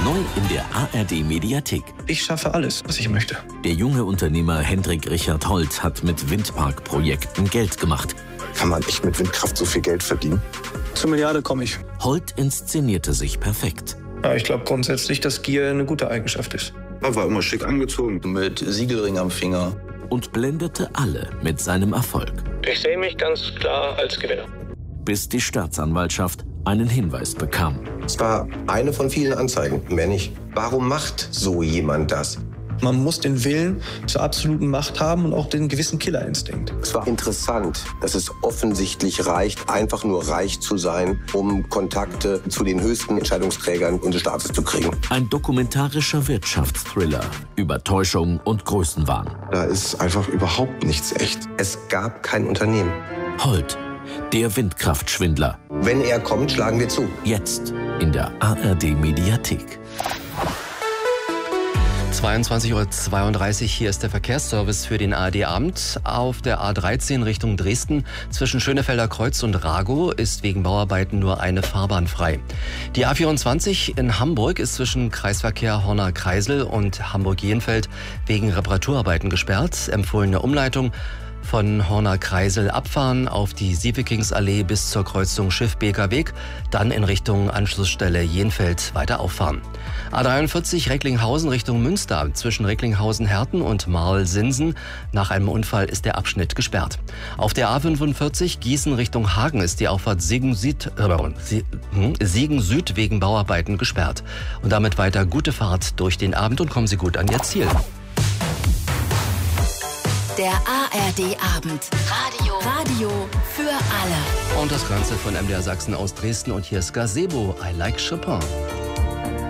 Neu in der ARD-Mediathek. Ich schaffe alles, was ich möchte. Der junge Unternehmer Hendrik Richard Holt hat mit Windparkprojekten Geld gemacht. Kann man nicht mit Windkraft so viel Geld verdienen? Zur Milliarde komme ich. Holt inszenierte sich perfekt. Ja, ich glaube grundsätzlich, dass Gier eine gute Eigenschaft ist. Er war immer schick angezogen. Mit Siegelring am Finger. Und blendete alle mit seinem Erfolg. Ich sehe mich ganz klar als Gewinner. Bis die Staatsanwaltschaft einen Hinweis bekam. Es war eine von vielen Anzeigen, mehr nicht. Warum macht so jemand das? Man muss den Willen zur absoluten Macht haben und auch den gewissen Killerinstinkt. Es war interessant, dass es offensichtlich reicht, einfach nur reich zu sein, um Kontakte zu den höchsten Entscheidungsträgern unseres Staates zu kriegen. Ein dokumentarischer Wirtschaftsthriller über Täuschung und Größenwahn. Da ist einfach überhaupt nichts echt. Es gab kein Unternehmen. Holt, der Windkraftschwindler. Wenn er kommt, schlagen wir zu. Jetzt in der ARD-Mediathek. 22:32 Uhr, hier ist der Verkehrsservice für den ARD-Abend. Auf der A13 Richtung Dresden zwischen Schönefelder Kreuz und Ragow ist wegen Bauarbeiten nur eine Fahrbahn frei. Die A24 in Hamburg ist zwischen Kreisverkehr Horner-Kreisel und Hamburg-Jenfeld wegen Reparaturarbeiten gesperrt. Empfohlene Umleitung: von Horner-Kreisel abfahren auf die Sievekingsallee bis zur Kreuzung Schiff-Beker Weg, dann in Richtung Anschlussstelle Jenfeld weiter auffahren. A43 Recklinghausen Richtung Münster zwischen Recklinghausen-Herten und Marl-Sinsen. Nach einem Unfall ist der Abschnitt gesperrt. Auf der A45 Gießen Richtung Hagen ist die Auffahrt Siegen Süd wegen Bauarbeiten gesperrt. Und damit weiter gute Fahrt durch den Abend und kommen Sie gut an Ihr Ziel. Der ARD-Abend. Radio für alle. Und das Ganze von MDR Sachsen aus Dresden. Und hier ist Gazebo, I Like Chopin.